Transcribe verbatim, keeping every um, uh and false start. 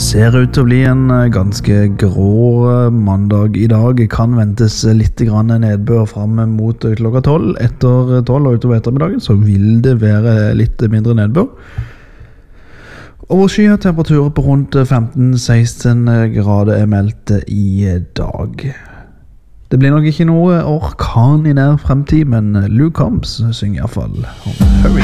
ser ut til å bli en ganske grå mandag i dag. Kan ventes litt grann nedbør frem mot klokka tolv. Etter tolv og utover ettermiddagen så vil det være litt mindre nedbør. Overskyet temperaturer på rundt femten til seksten grader er meldt i dag. Det blir nok ikke noe orkan i nær fremtid, men Luke Combs synger i hvert fall om Hurry.